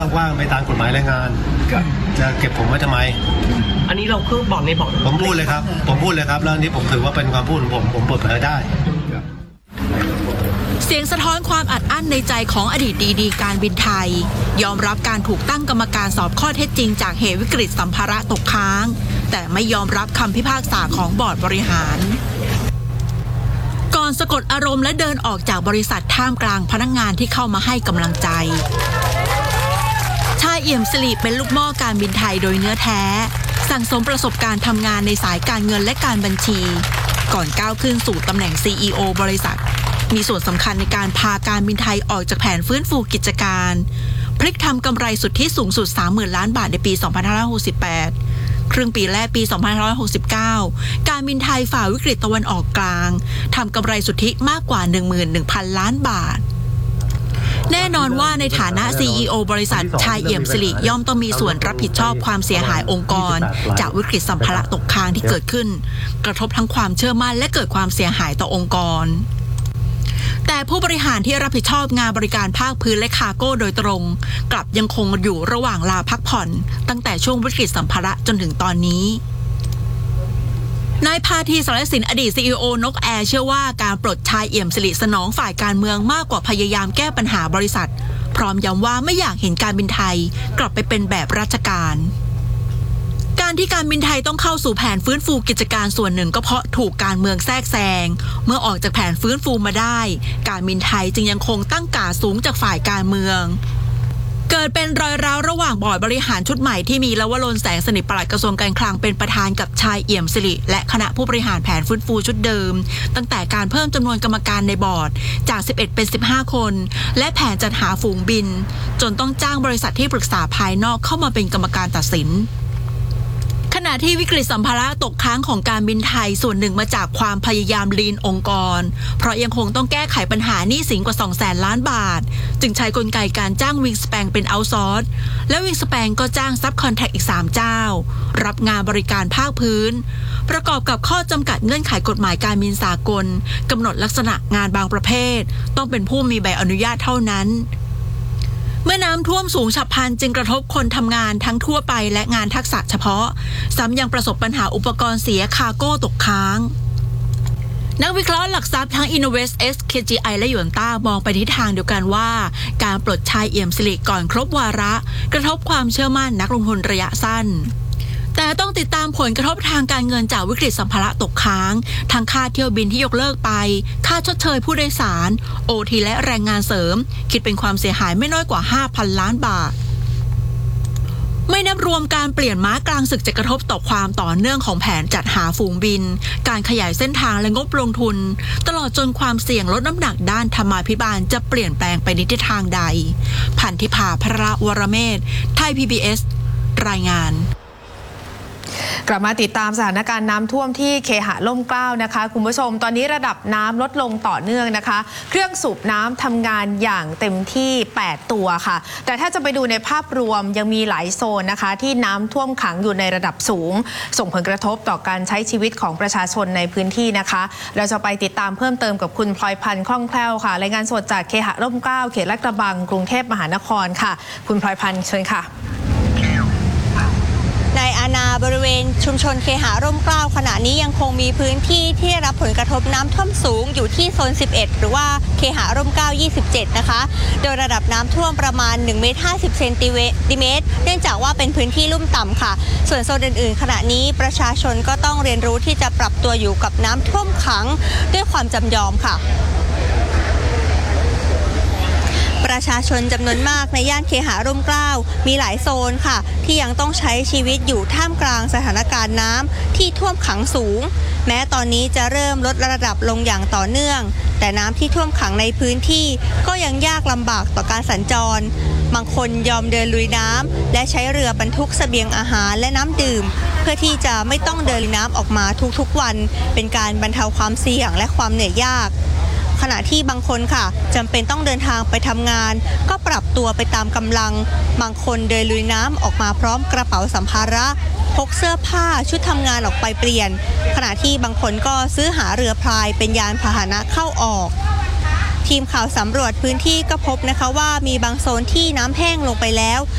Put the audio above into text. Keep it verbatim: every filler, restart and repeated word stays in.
ว่างไปตามกฎหมายแรงงานจะเก็บผมไว้ทำไมอันนี้เราคือบอกในบอกผมพูดเลยครับผมพูดเลยครับแล้วนี้ผมถือว่าเป็นความพูดของผมผมเปิดเผยได้เสียงสะท้อนความอัดอั้นในใจของอดีตดีดีการบินไทยยอมรับการถูกตั้งกรรมการสอบข้อเท็จจริงจากเหตุวิกฤตสัมภาระตกค้างแต่ไม่ยอมรับคำพิพากษาของบอร์ดบริหารก่อนสะกดอารมณ์และเดินออกจากบริษัทท่ามกลางพนักงานที่เข้ามาให้กำลังใจชายเอี่ยมสิริเป็นลูกหม้อการบินไทยโดยเนื้อแท้สั่งสมประสบการณ์ทำงานในสายการเงินและการบัญชีก่อนก้าวขึ้นสู่ตำแหน่ง ซี อี โอ บริษัทมีส่วนสำคัญในการพาการบินไทยออกจากแผนฟื้นฟูกิจการพลิกทำกำไรสุทธิสูงสุด สามหมื่น ล้านบาทในปี สองพันห้าร้อยหกสิบแปด ครึ่งปีแรกปี สองพันห้าร้อยหกสิบเก้า การบินไทยฝ่าวิกฤตตะวันออกกลางทำกำไรสุทธิมากกว่า หนึ่งหมื่นหนึ่งพัน ล้านบาทแน่นอนว่าในฐานะ ซี อี โอ บริษัทชายเอี่ยมสิริย่อมต้องมีส่วนรับผิดชอบความเสียหายองค์กรจากวิกฤตสัมภาระตกค้างที่เกิดขึ้นกระทบทั้งความเชื่อมั่นและเกิดความเสียหายต่อองค์กรแต่ผู้บริหารที่รับผิดชอบงานบริการภาคพื้นและคาร์โก้โดยตรงกลับยังคงอยู่ระหว่างลาพักผ่อนตั้งแต่ช่วงวิกฤตสัมภาระจนถึงตอนนี้นายพาธี สารสินอดีต ซี อี โอ นกแอร์เชื่อว่าการปลดชายเอี่ยมสิริสนองฝ่ายการเมืองมากกว่าพยายามแก้ปัญหาบริษัทพร้อมย้ำว่าไม่อยากเห็นการบินไทยกลับไปเป็นแบบราชการการที่การบินไทยต้องเข้าสู่แผนฟื้นฟูกิจการส่วนหนึ่งก็เพราะถูกการเมืองแทรกแซงเมื่อออกจากแผนฟื้นฟูมาได้การบินไทยจึงยังคงตั้งกาดสูงจากฝ่ายการเมืองเกิดเป็นรอยร้าวระหว่างบอร์ดบริหารชุดใหม่ที่มีลวรนแสงสนิทปลัดกระทรวงการคลังเป็นประธานกับชายเอี่ยมสิริและคณะผู้บริหารแผนฟื้นฟูชุดเดิมตั้งแต่การเพิ่มจำนวนกรรมการในบอร์ดจากสิบเอ็ดเป็นสิบห้าคนและแผนจัดหาฝูงบินจนต้องจ้างบริษัทที่ปรึกษาภายนอกเข้ามาเป็นกรรมการตัดสินขณะที่วิกฤตสัมภาระตกค้างของการบินไทยส่วนหนึ่งมาจากความพยายามลีนองค์กรเพราะยังคงต้องแก้ไขปัญหาหนี้สินกว่า สองแสน ล้านบาทจึงใช้กลไกการจ้างวิงสแปงเป็นเอาท์ซอร์สและวิงสแปงก็จ้างซับคอนแทคอีกสามเจ้ารับงานบริการภาคพื้นประกอบกับข้อจำกัดเงื่อนไขกฎหมายการบินสากลกำหนดลักษณะงานบางประเภทต้องเป็นผู้มีใบอนุญาตเท่านั้นเมื่อน้ำท่วมสูงฉับพลันจึงกระทบคนทำงานทั้งทั่วไปและงานทักษะเฉพาะซ้ำยังประสบปัญหาอุปกรณ์เสียคาร์โก้ตกค้างนักวิเคราะห์หลักทรัพย์ทั้ง InnovestX เค จี ไอ และหยวนต้ามองไปทิศทางเดียวกันว่าการปลดชายเอี่ยมสิริก่อนครบวาระกระทบความเชื่อมั่นนักลงทุนระยะสั้นแต่ต้องติดตามผลกระทบทางการเงินจากวิกฤตสัมภาระตกค้างทั้งค่าเที่ยวบินที่ยกเลิกไปค่าชดเชยผู้โดยสาร โอ ที และแรงงานเสริมคิดเป็นความเสียหายไม่น้อยกว่า ห้าพัน ล้านบาทไม่นับรวมการเปลี่ยนม้ากลางศึกจะกระทบต่อความต่อเนื่องของแผนจัดหาฝูงบินการขยายเส้นทางและงบลงทุนตลอดจนความเสี่ยงลดน้ำหนักด้านธรรมาภิบาลจะเปลี่ยนแปลงไปในทิศทางใดพันธิภา พระวรเมธไทย พี บี เอส รายงานกลับมาติดตามสถานการณ์น้ำท่วมที่เคหะร่มเกล้านะคะคุณผู้ชมตอนนี้ระดับน้ำลดลงต่อเนื่องนะคะเครื่องสูบน้ำทำงานอย่างเต็มที่แปดตัวค่ะแต่ถ้าจะไปดูในภาพรวมยังมีหลายโซนนะคะที่น้ำท่วมขังอยู่ในระดับสูงส่งผลกระทบต่อการใช้ชีวิตของประชาชนในพื้นที่นะคะเราจะไปติดตามเพิ่มเติมกับคุณพลอยพันธ์คล่องแคล่วค่ะรายงานสดจากเคหะร่มเกล้าเขตลาดกระบังกรุงเทพมหานครค่ะคุณพลอยพันธ์เชิญค่ะในอาณาบริเวณชุมชนเคหะร่มเกล้าขณะนี้ยังคงมีพื้นที่ที่ได้รับผลกระทบน้ำท่วมสูงอยู่ที่โซนสิบเอ็ดหรือว่าเคหะร่มเกล้ายี่สิบเจ็ดนะคะโดยระดับน้ำท่วมประมาณหนึ่งเมตรห้าสิบเซนติเมตรเนื่องจากว่าเป็นพื้นที่ลุ่มต่ำค่ะส่วนโซนอื่นๆขณะนี้ประชาชนก็ต้องเรียนรู้ที่จะปรับตัวอยู่กับน้ำท่วมขังด้วยความจำยอมค่ะประชาชนจำนวนมากในย่านเคหะร่มเกล้ามีหลายโซนค่ะที่ยังต้องใช้ชีวิตอยู่ท่ามกลางสถานการณ์น้ำที่ท่วมขังสูงแม้ตอนนี้จะเริ่มลดระดับลงอย่างต่อเนื่องแต่น้ำที่ท่วมขังในพื้นที่ก็ยังยากลำบากต่อการสัญจรบางคนยอมเดินลุยน้ำและใช้เรือบรรทุกเสบียงอาหารและน้ำดื่มเพื่อที่จะไม่ต้องเดินลุยน้ำออกมาทุกๆวันเป็นการบรรเทาความเสี่ยงและความเหนื่อยยากขณะที่บางคนค่ะจำเป็นต้องเดินทางไปทำงานก็ปรับตัวไปตามกำลังบางคนเดินลุยน้ำออกมาพร้อมกระเป๋าสัมภาระพกเสื้อผ้าชุดทำงานออกไปเปลี่ยนขณะที่บางคนก็ซื้อหาเรือพายเป็นยานพาหนะเข้าออก ทีมข่าวสำรวจพื้นที่ก็พบนะคะว่ามีบางโซนที่น้ำแห้งลงไปแล้ว